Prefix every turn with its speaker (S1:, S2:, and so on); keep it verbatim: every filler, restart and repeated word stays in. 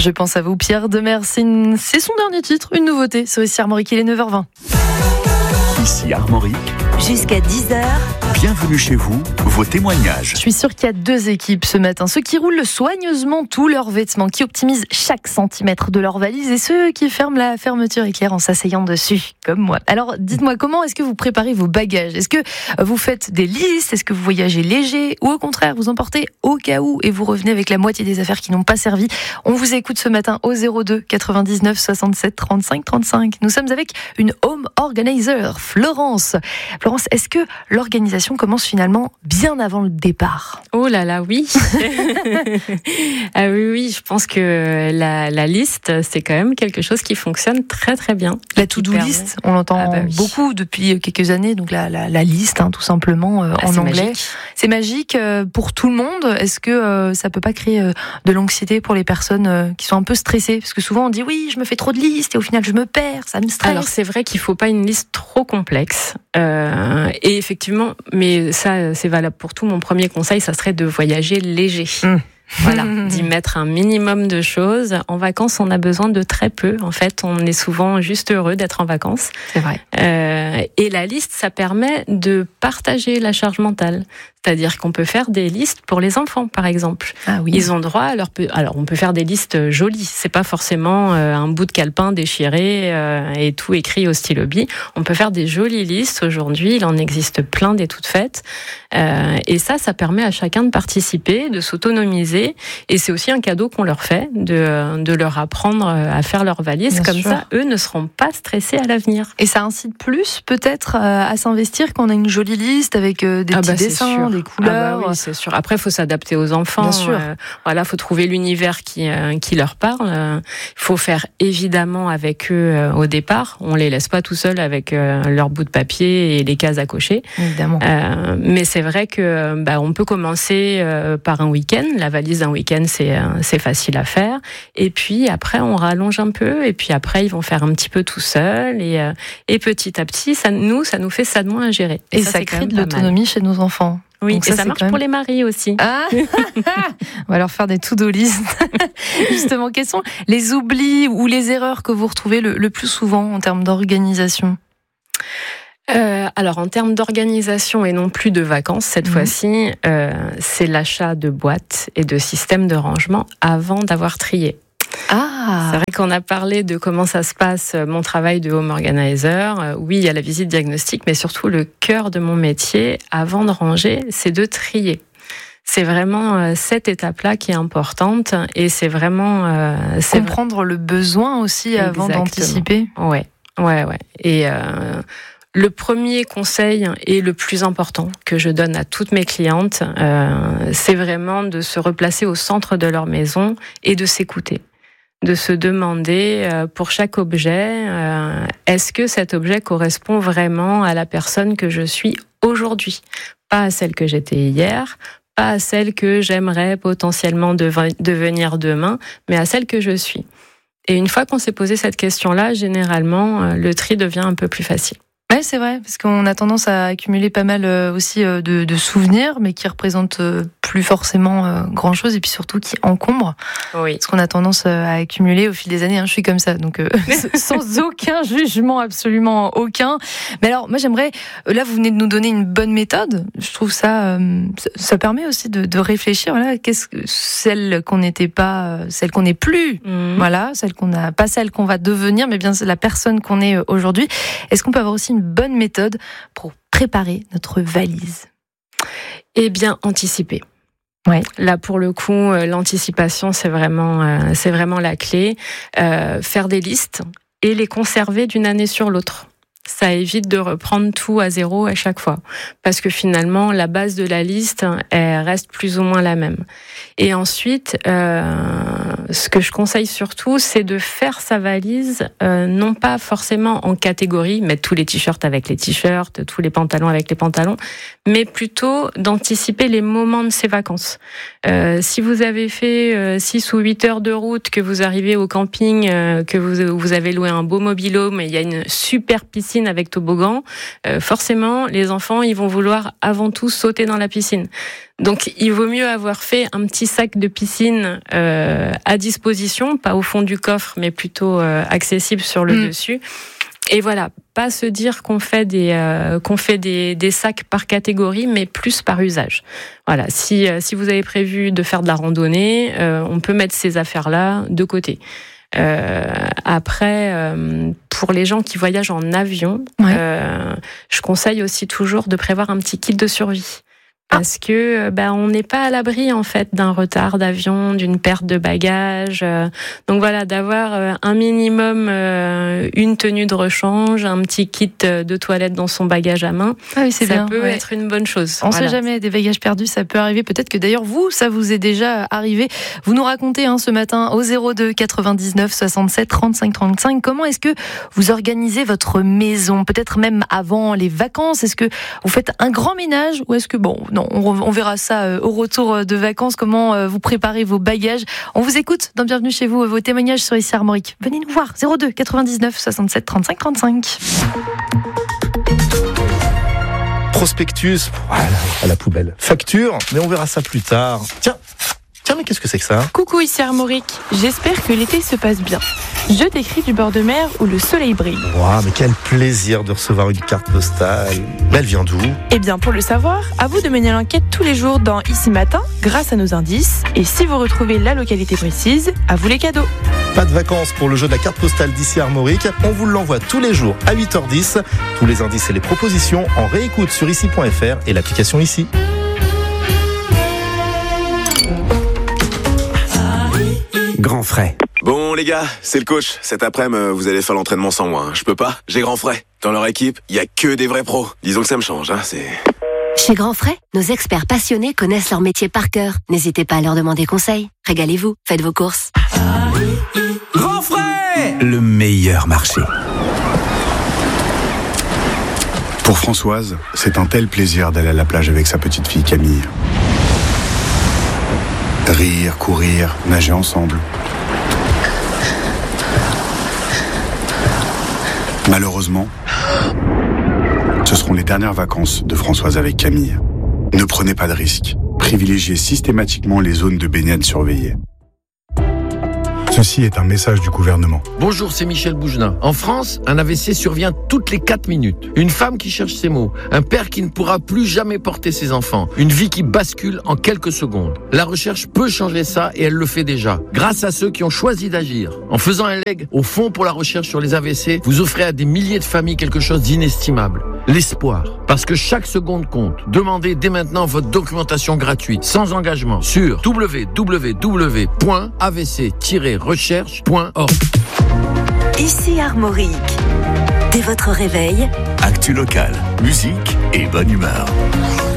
S1: Je pense à vous, Pierre Demers. C'est, une... c'est son dernier titre, une nouveauté. C'est aussi Armorique, il est neuf heures vingt.
S2: Ici Armorique.
S3: Jusqu'à dix heures.
S2: Bienvenue chez vous, vos témoignages.
S1: Je suis sûre qu'il y a deux équipes ce matin. Ceux qui roulent soigneusement tous leurs vêtements, qui optimisent chaque centimètre de leur valise, et ceux qui ferment la fermeture éclair en s'asseyant dessus, comme moi. Alors, dites-moi, comment est-ce que vous préparez vos bagages ? Est-ce que vous faites des listes ? Est-ce que vous voyagez léger ? Ou au contraire, vous emportez au cas où et vous revenez avec la moitié des affaires qui n'ont pas servi ? On vous écoute ce matin au zéro deux quatre-vingt-dix-neuf soixante-sept trente-cinq trente-cinq. Nous sommes avec une home organizer, Florence. Florence, est-ce que l'organisation commence finalement bien avant le départ ?
S4: Oh là là, oui. ah oui, oui, je pense que la, la liste, c'est quand même quelque chose qui fonctionne très très bien.
S1: La to-do permet... list, on l'entend ah bah oui. beaucoup depuis quelques années, donc la, la, la liste, hein, tout simplement, euh, ah, en
S4: c'est
S1: anglais.
S4: Magique.
S1: C'est magique euh, pour tout le monde. Est-ce que euh, ça peut pas créer euh, de l'anxiété pour les personnes euh, qui sont un peu stressées ? Parce que souvent on dit oui, je me fais trop de listes et au final je me perds, ça me stresse.
S4: Alors c'est vrai qu'il faut pas une liste trop complexe. Euh, et effectivement, mais ça c'est valable pour tout. Mon premier conseil, ça serait de voyager léger. Mmh. Voilà, d'y mettre un minimum de choses. En vacances, on a besoin de très peu. En fait, on est souvent juste heureux d'être en vacances.
S1: C'est vrai.
S4: Euh, et la liste, ça permet de partager la charge mentale. C'est-à-dire qu'on peut faire des listes pour les enfants, par exemple.
S1: Ah oui.
S4: Ils ont droit à leur... Alors, on peut faire des listes jolies. C'est pas forcément euh, un bout de calepin déchiré euh, et tout écrit au stylo bi. On peut faire des jolies listes. Aujourd'hui, il en existe plein des toutes faites. Euh, et ça, ça permet à chacun de participer, de s'autonomiser. Et c'est aussi un cadeau qu'on leur fait, de, de leur apprendre à faire leur valise. Bien Comme sûr. Ça, eux ne seront pas stressés à l'avenir.
S1: Et ça incite plus, peut-être, à s'investir quand on a une jolie liste avec des ah petits bah, dessins, des couleurs.
S4: Ah bah oui, c'est sûr. Après, il faut s'adapter aux enfants.
S1: Bien sûr.
S4: Euh, voilà, faut trouver l'univers qui euh, qui leur parle. Il euh, faut faire évidemment avec eux euh, au départ. On les laisse pas tout seuls avec euh, leur bout de papier et les cases à cocher.
S1: Évidemment.
S4: Euh, mais c'est vrai que bah, on peut commencer euh, par un week-end. La valise d'un week-end, c'est euh, c'est facile à faire. Et puis après, on rallonge un peu. Et puis après, ils vont faire un petit peu tout seuls. Et euh, et petit à petit, ça nous ça nous fait ça de moins à gérer.
S1: Et, et ça, ça crée de l'autonomie chez nos enfants.
S4: Oui,
S1: donc
S4: et
S1: ça,
S4: ça marche
S1: même...
S4: pour les maris aussi.
S1: Ah on va leur faire des to-do list. Justement, quels sont les oublis ou les erreurs que vous retrouvez le, le plus souvent en termes d'organisation ?
S4: Euh, alors, en termes d'organisation et non plus de vacances, cette mmh. fois-ci, euh, c'est l'achat de boîtes et de systèmes de rangement avant d'avoir trié.
S1: Ah.
S4: C'est vrai qu'on a parlé de comment ça se passe, mon travail de home organizer. Oui, il y a la visite diagnostique, mais surtout le cœur de mon métier, avant de ranger, c'est de trier. C'est vraiment cette étape-là qui est importante et c'est vraiment... Euh, c'est
S1: comprendre vrai. Le besoin aussi Exactement. Avant d'anticiper.
S4: Ouais, ouais, ouais. Et... Euh, Le premier conseil et le plus important que je donne à toutes mes clientes, euh, c'est vraiment de se replacer au centre de leur maison et de s'écouter. De se demander euh, pour chaque objet, euh, est-ce que cet objet correspond vraiment à la personne que je suis aujourd'hui ? Pas à celle que j'étais hier, pas à celle que j'aimerais potentiellement dev- devenir demain, mais à celle que je suis. Et une fois qu'on s'est posé cette question-là, généralement, euh, le tri devient un peu plus facile.
S1: Ouais, c'est vrai, parce qu'on a tendance à accumuler pas mal aussi de, de souvenirs, mais qui représentent plus forcément grand-chose, et puis surtout qui encombrent.
S4: Oui.
S1: Parce qu'on a tendance à accumuler au fil des années. Hein, je suis comme ça, donc euh, sans aucun jugement, absolument aucun. Mais alors, moi, j'aimerais... Là, vous venez de nous donner une bonne méthode. Je trouve ça... Euh, ça permet aussi de, de réfléchir. Voilà, qu'est-ce que celle qu'on n'était pas, celle qu'on n'est plus. Mmh. Voilà, celle qu'on a, pas celle qu'on va devenir, mais bien la personne qu'on est aujourd'hui. Est-ce qu'on peut avoir aussi une bonne méthode pour préparer notre valise ?
S4: Eh bien, anticiper.
S1: Ouais.
S4: Là, pour le coup, l'anticipation, c'est vraiment, euh, c'est vraiment la clé. Euh, faire des listes et les conserver d'une année sur l'autre. Ça évite de reprendre tout à zéro à chaque fois. Parce que finalement, la base de la liste, elle reste plus ou moins la même. Et ensuite, euh, ce que je conseille surtout, c'est de faire sa valise, euh, non pas forcément en catégorie, mettre tous les t-shirts avec les t-shirts, tous les pantalons avec les pantalons, mais plutôt d'anticiper les moments de ses vacances. Euh, si vous avez fait euh, six ou huit heures de route, que vous arrivez au camping, euh, que vous, vous avez loué un beau mobil-home, et il y a une super piscine avec toboggan, euh, forcément, les enfants, ils vont vouloir avant tout sauter dans la piscine. Donc, il vaut mieux avoir fait un petit sac de piscine euh, à disposition, pas au fond du coffre, mais plutôt euh, accessible sur le mmh. dessus. Et voilà, pas se dire qu'on fait des euh, qu'on fait des, des sacs par catégorie, mais plus par usage. Voilà, si euh, si vous avez prévu de faire de la randonnée, euh, on peut mettre ces affaires-là de côté. Euh, après, euh, pour les gens qui voyagent en avion, ouais. euh, je conseille aussi toujours de prévoir un petit kit de survie. Parce que bah, on n'est pas à l'abri en fait d'un retard d'avion, d'une perte de bagages. Donc voilà, d'avoir un minimum euh, une tenue de rechange, un petit kit de toilette dans son bagage à main.
S1: Ah oui, c'est
S4: ça
S1: bien,
S4: peut
S1: ouais.
S4: être une bonne chose.
S1: On ne
S4: voilà.
S1: sait jamais, des bagages perdus, ça peut arriver. Peut-être que d'ailleurs vous, ça vous est déjà arrivé. Vous nous racontez hein, ce matin au zéro deux quatre-vingt-dix-neuf soixante-sept trente-cinq trente-cinq. Comment est-ce que vous organisez votre maison? Peut-être même avant les vacances. Est-ce que vous faites un grand ménage ou est-ce que bon non, on verra ça au retour de vacances, comment vous préparez vos bagages. On vous écoute dans Bienvenue chez vous, vos témoignages sur Ici Armorique. Venez nous voir, zéro deux quatre-vingt-dix-neuf soixante-sept trente-cinq trente-cinq.
S5: Prospectus, voilà, à la poubelle. Facture, mais on verra ça plus tard. Tiens, tiens, mais qu'est-ce que c'est que ça?
S6: Coucou, ici Armorique. J'espère que l'été se passe bien. Je t'écris du bord de mer où le soleil brille.
S5: Waouh, mais quel plaisir de recevoir une carte postale. Mais elle vient d'où?
S6: Eh bien, pour le savoir, à vous de mener l'enquête tous les jours dans Ici Matin, grâce à nos indices. Et si vous retrouvez la localité précise, à vous les cadeaux.
S5: Pas de vacances pour le jeu de la carte postale d'Ici Armorique. On vous l'envoie tous les jours à huit heures dix. Tous les indices et les propositions en réécoute sur ici point f r et l'application Ici.
S2: Grand frais.
S7: Bon les gars, c'est le coach. Cet après-midi, vous allez faire l'entraînement sans moi. Hein. Je peux pas, j'ai grand frais. Dans leur équipe, il y a que des vrais pros. Disons que ça me change, hein, c'est...
S3: Chez Grand Frais, nos experts passionnés connaissent leur métier par cœur. N'hésitez pas à leur demander conseil. Régalez-vous, faites vos courses.
S2: Grand frais, le meilleur marché.
S8: Pour Françoise, c'est un tel plaisir d'aller à la plage avec sa petite fille Camille. Rire, courir, nager ensemble. Malheureusement, ce seront les dernières vacances de Françoise avec Camille. Ne prenez pas de risques. Privilégiez systématiquement les zones de baignade surveillées. Ceci est un message du gouvernement.
S9: Bonjour, c'est Michel Bougelin. En France, un A V C survient toutes les quatre minutes. Une femme qui cherche ses mots. Un père qui ne pourra plus jamais porter ses enfants. Une vie qui bascule en quelques secondes. La recherche peut changer ça et elle le fait déjà. Grâce à ceux qui ont choisi d'agir. En faisant un leg au Fonds pour la recherche sur les A V C, vous offrez à des milliers de familles quelque chose d'inestimable. L'espoir. Parce que chaque seconde compte. Demandez dès maintenant votre documentation gratuite, sans engagement, sur w w w point a v c tiret recherche point org.
S3: Ici Armorique. Dès votre réveil,
S2: actu locale, musique et bonne humeur.